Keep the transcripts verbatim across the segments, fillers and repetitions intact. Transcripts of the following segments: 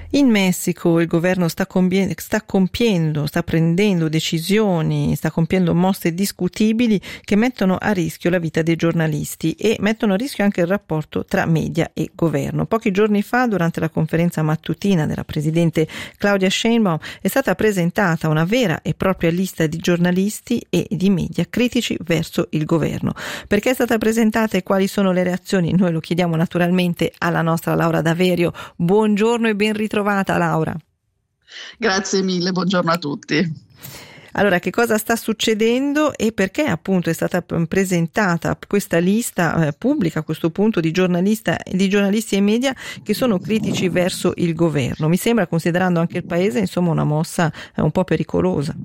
In Messico il governo sta, compie- sta compiendo, sta prendendo decisioni, sta compiendo mosse discutibili che mettono a rischio la vita dei giornalisti e mettono a rischio anche il rapporto tra media e governo. Pochi giorni fa, durante la conferenza mattutina della presidente Claudia Sheinbaum, è stata presentata una vera e propria lista di giornalisti e di media critici verso il governo. Perché è stata presentata e quali sono le reazioni? Noi lo chiediamo naturalmente alla nostra Laura Daverio. Buongiorno e ben ritrovata. Laura. Grazie mille, buongiorno a tutti. Allora, che cosa sta succedendo e perché appunto è stata presentata questa lista eh, pubblica a questo punto di, giornalista, di giornalisti e media che sono critici verso il governo? Mi sembra, considerando anche il paese, insomma, una mossa eh, un po' pericolosa.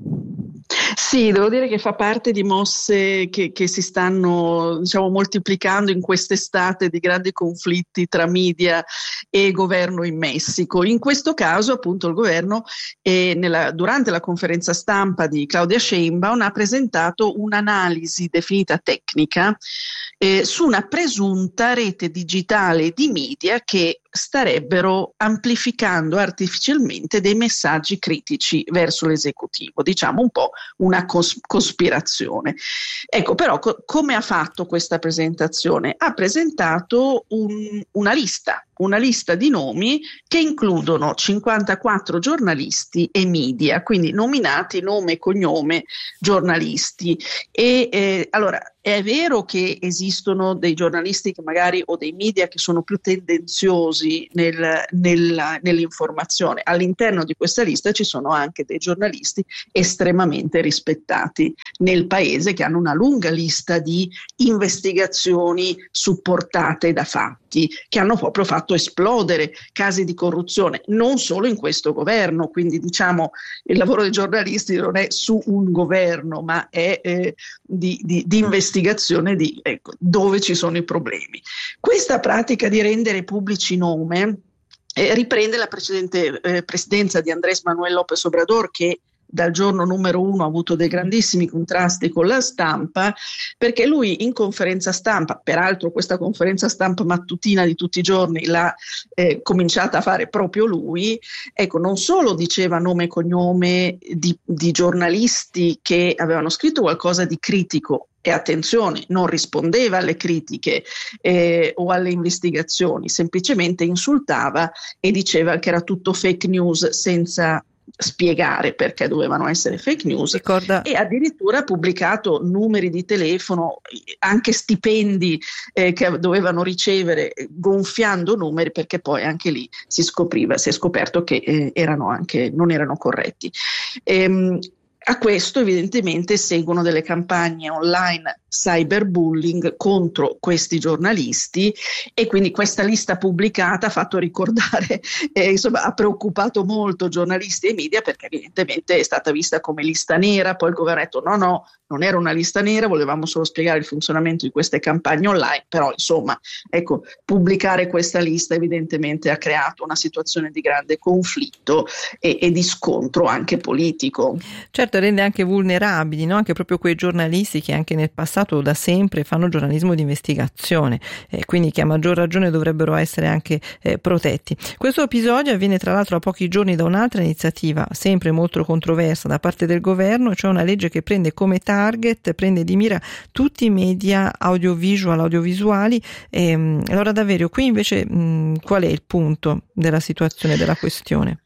Sì, devo dire che fa parte di mosse che, che si stanno, diciamo, moltiplicando in quest'estate di grandi conflitti tra media e governo in Messico. In questo caso, appunto, il governo eh, nella, durante la conferenza stampa di Claudia Sheinbaum ha presentato un'analisi definita tecnica eh, su una presunta rete digitale di media che starebbero amplificando artificialmente dei messaggi critici verso l'esecutivo, diciamo un po' una cos- cospirazione. Ecco, però co- come ha fatto questa presentazione? Ha presentato un, una lista, una lista di nomi che includono cinquantaquattro giornalisti e media, quindi nominati nome e cognome giornalisti. E eh, allora è vero che esistono dei giornalisti che magari o dei media che sono più tendenziosi nel, nel, nell'informazione. All'interno di questa lista ci sono anche dei giornalisti estremamente rispettati nel paese che hanno una lunga lista di investigazioni supportate da fatti che hanno proprio fatto esplodere casi di corruzione, non solo in questo governo, quindi diciamo il lavoro dei giornalisti non è su un governo, ma è eh, di, di, di investigazione di ecco, dove ci sono i problemi. Questa pratica di rendere pubblici nome eh, riprende la precedente eh, presidenza di Andrés Manuel López Obrador, che dal giorno numero uno ha avuto dei grandissimi contrasti con la stampa, perché lui in conferenza stampa, peraltro questa conferenza stampa mattutina di tutti i giorni l'ha eh, cominciata a fare proprio lui, ecco, non solo diceva nome e cognome di, di giornalisti che avevano scritto qualcosa di critico, e attenzione, non rispondeva alle critiche eh, o alle investigazioni, semplicemente insultava e diceva che era tutto fake news senza spiegare perché dovevano essere fake news. Ricorda... e addirittura ha pubblicato numeri di telefono, anche stipendi eh, che dovevano ricevere, gonfiando numeri, perché poi anche lì si scopriva, si è scoperto che eh, erano anche, non erano corretti. Ehm, A questo evidentemente seguono delle campagne online cyberbullying contro questi giornalisti e quindi questa lista pubblicata ha fatto ricordare, eh, insomma ha preoccupato molto giornalisti e media, perché evidentemente è stata vista come lista nera. Poi il governo ha detto no no, non era una lista nera, volevamo solo spiegare il funzionamento di queste campagne online, però insomma ecco, pubblicare questa lista evidentemente ha creato una situazione di grande conflitto e, e di scontro anche politico. Certo, rende anche vulnerabili, no? Anche proprio quei giornalisti che anche nel passato da sempre fanno giornalismo di investigazione, eh, quindi che a maggior ragione dovrebbero essere anche eh, protetti. Questo episodio avviene tra l'altro a pochi giorni da un'altra iniziativa sempre molto controversa da parte del governo, cioè una legge che prende come target, prende di mira tutti i media audiovisual, audiovisuali. Eh, Laura Daverio, qui invece mh, qual è il punto della situazione, della questione?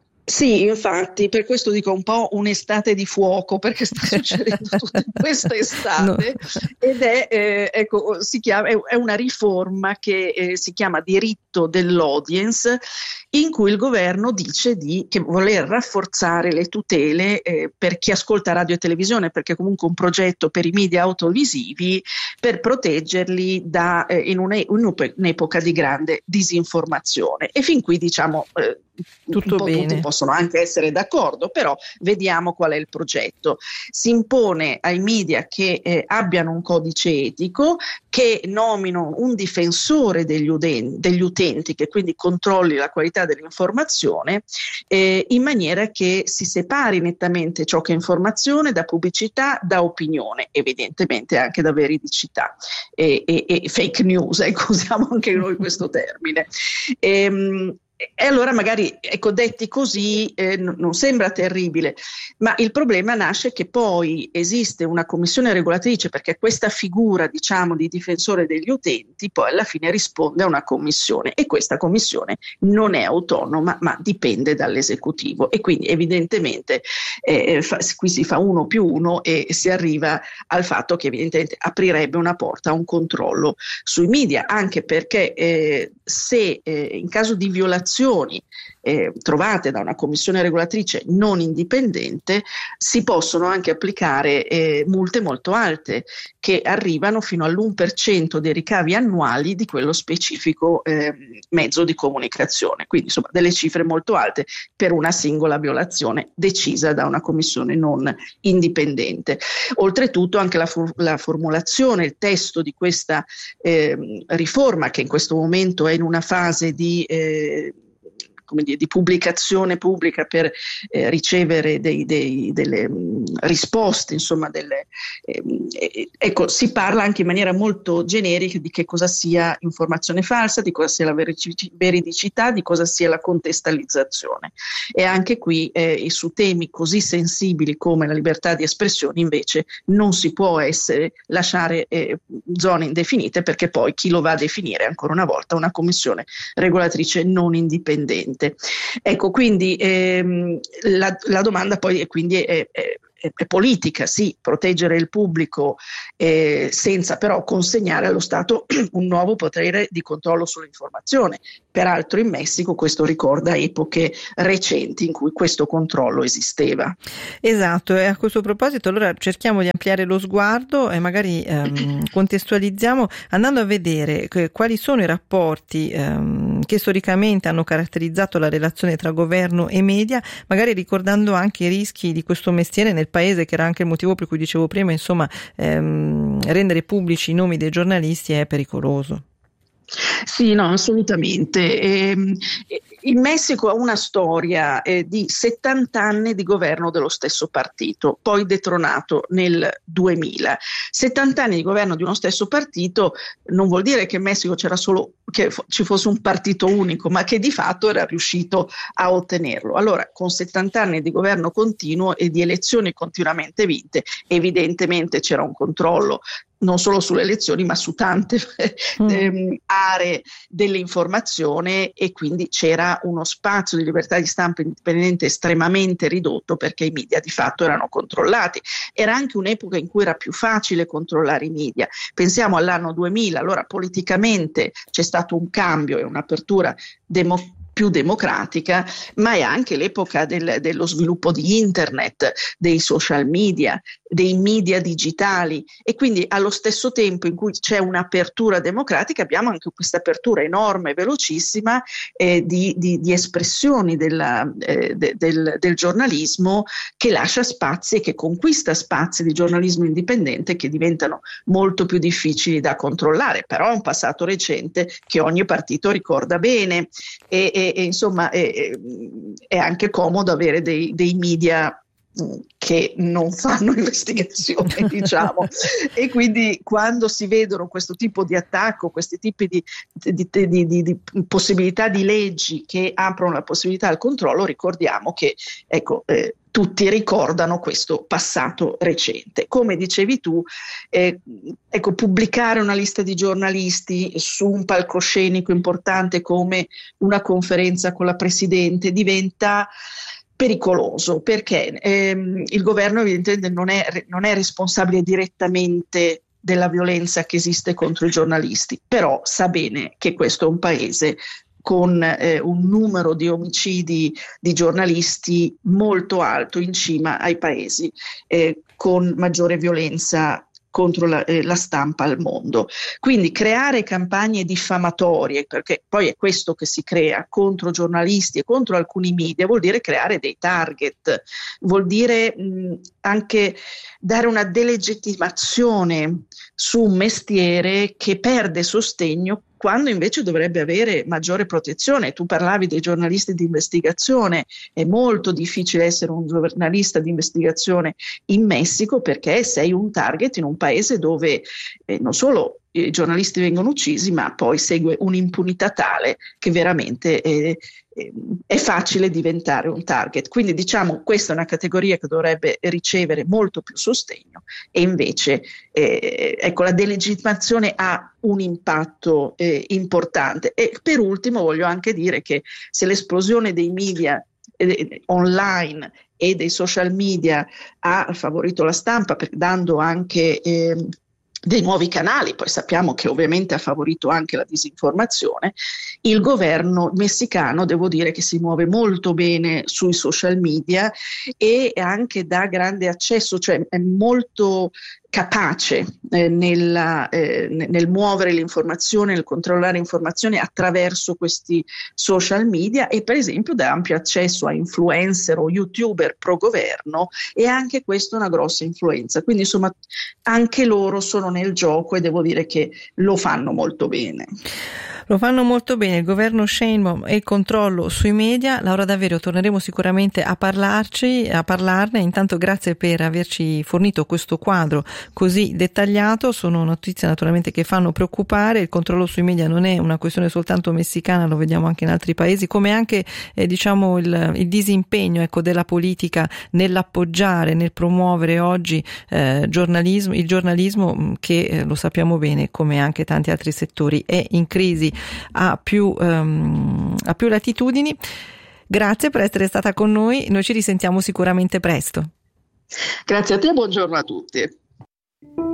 Sì, infatti, per questo dico un po' un'estate di fuoco, perché sta succedendo tutta questa estate no. ed è, eh, ecco, si chiama, è, è una riforma che eh, si chiama diritto dell'audience, in cui il governo dice di che voler rafforzare le tutele eh, per chi ascolta radio e televisione, perché comunque un progetto per i media audiovisivi per proteggerli da, eh, in, une, in un'epoca di grande disinformazione. E fin qui diciamo eh, tutto bene. Tutti possono anche essere d'accordo, però vediamo qual è il progetto. Si impone ai media che eh, abbiano un codice etico, che nomino un difensore degli, uden- degli utenti, che quindi controlli la qualità dell'informazione, eh, in maniera che si separi nettamente ciò che è informazione da pubblicità, da opinione, evidentemente anche da veridicità e, e, e fake news, ecco, usiamo anche noi questo termine. Ehm, E allora magari, ecco, detti così eh, n- non sembra terribile, ma il problema nasce che poi esiste una commissione regolatrice, perché questa figura, diciamo, di difensore degli utenti poi alla fine risponde a una commissione, e questa commissione non è autonoma ma dipende dall'esecutivo, e quindi evidentemente eh, fa, qui si fa uno più uno e si arriva al fatto che evidentemente aprirebbe una porta a un controllo sui media, anche perché eh, se eh, in caso di violazioni Eh, trovate da una commissione regolatrice non indipendente, si possono anche applicare eh, multe molto alte, che arrivano fino all'uno per cento dei ricavi annuali di quello specifico eh, mezzo di comunicazione, quindi insomma delle cifre molto alte per una singola violazione decisa da una commissione non indipendente. Oltretutto anche la, for- la formulazione, il testo di questa eh, riforma, che in questo momento è in una fase di eh, come dire, di pubblicazione pubblica per eh, ricevere dei, dei, delle mh, risposte, insomma, delle, eh, ecco, si parla anche in maniera molto generica di che cosa sia informazione falsa, di cosa sia la verici- veridicità, di cosa sia la contestualizzazione. E anche qui eh, su temi così sensibili come la libertà di espressione invece non si può essere, lasciare eh, zone indefinite, perché poi chi lo va a definire ancora una volta una commissione regolatrice non indipendente. Ecco, quindi ehm, la, la domanda poi è, quindi è, è, è politica, sì, proteggere il pubblico eh, senza però consegnare allo Stato un nuovo potere di controllo sull'informazione. Peraltro in Messico questo ricorda epoche recenti in cui questo controllo esisteva. Esatto, e a questo proposito allora cerchiamo di ampliare lo sguardo e magari ehm, contestualizziamo andando a vedere che, quali sono i rapporti ehm, che storicamente hanno caratterizzato la relazione tra governo e media, magari ricordando anche i rischi di questo mestiere nel paese, che era anche il motivo per cui dicevo prima, insomma, ehm, rendere pubblici i nomi dei giornalisti è pericoloso. Sì, no, assolutamente. Eh, il Messico ha una storia eh, di settanta anni di governo dello stesso partito, poi detronato nel duemila. settanta anni di governo di uno stesso partito non vuol dire che in Messico c'era solo, che f- ci fosse un partito unico, ma che di fatto era riuscito a ottenerlo. Allora, con settanta anni di governo continuo e di elezioni continuamente vinte, evidentemente c'era un controllo non solo sulle elezioni ma su tante mm. ehm, aree dell'informazione, e quindi c'era uno spazio di libertà di stampa indipendente estremamente ridotto, perché i media di fatto erano controllati. Era anche un'epoca in cui era più facile controllare i media. Pensiamo all'anno duemila, allora politicamente c'è stato un cambio e un'apertura democratica più democratica, ma è anche l'epoca del, dello sviluppo di internet, dei social media, dei media digitali, e quindi allo stesso tempo in cui c'è un'apertura democratica abbiamo anche questa apertura enorme, velocissima eh, di, di, di espressioni della, eh, de, del, del giornalismo, che lascia spazi e che conquista spazi di giornalismo indipendente che diventano molto più difficili da controllare. Però è un passato recente che ogni partito ricorda bene, e, e, e insomma è, è anche comodo avere dei, dei media che non fanno investigazione, diciamo, e quindi quando si vedono questo tipo di attacco, questi tipi di, di, di, di, di possibilità di leggi che aprono la possibilità al controllo, ricordiamo che ecco eh, tutti ricordano questo passato recente. Come dicevi tu, eh, ecco, pubblicare una lista di giornalisti su un palcoscenico importante come una conferenza con la Presidente diventa pericoloso, perché ehm, il governo evidentemente non è, non è responsabile direttamente della violenza che esiste contro i giornalisti, però sa bene che questo è un paese con eh, un numero di omicidi di giornalisti molto alto, in cima ai paesi eh, con maggiore violenza contro la, eh, la stampa al mondo. Quindi creare campagne diffamatorie, perché poi è questo che si crea contro giornalisti e contro alcuni media, vuol dire creare dei target, vuol dire mh, anche dare una delegittimazione su un mestiere che perde sostegno quando invece dovrebbe avere maggiore protezione. Tu parlavi dei giornalisti di investigazione, è molto difficile essere un giornalista di investigazione in Messico perché sei un target in un paese dove eh, non solo i giornalisti vengono uccisi, ma poi segue un'impunità tale che veramente è, è facile diventare un target. Quindi diciamo questa è una categoria che dovrebbe ricevere molto più sostegno e invece eh, ecco, la delegittimazione ha un impatto eh, importante. E per ultimo voglio anche dire che se l'esplosione dei media eh, online e dei social media ha favorito la stampa, dando anche eh, dei nuovi canali, poi sappiamo che ovviamente ha favorito anche la disinformazione, il governo messicano devo dire che si muove molto bene sui social media e anche dà grande accesso, cioè è molto capace eh, nella, eh, nel muovere l'informazione, nel controllare l'informazione attraverso questi social media e per esempio dà ampio accesso a influencer o youtuber pro governo e anche questo è una grossa influenza. Quindi insomma anche loro sono nel gioco e devo dire che lo fanno molto bene. Lo fanno molto bene il governo Sheinbaum e il controllo sui media. Laura D'Averio, torneremo sicuramente a parlarci, a parlarne. Intanto grazie per averci fornito questo quadro così dettagliato. Sono notizie naturalmente che fanno preoccupare. Il controllo sui media non è una questione soltanto messicana, lo vediamo anche in altri paesi, come anche eh, diciamo il, il disimpegno ecco, della politica nell'appoggiare, nel promuovere oggi eh, giornalismo, il giornalismo che eh, lo sappiamo bene, come anche tanti altri settori, è in crisi a più, um, a più latitudini. Grazie per essere stata con noi, noi ci risentiamo sicuramente presto. Grazie a te, buongiorno a tutti.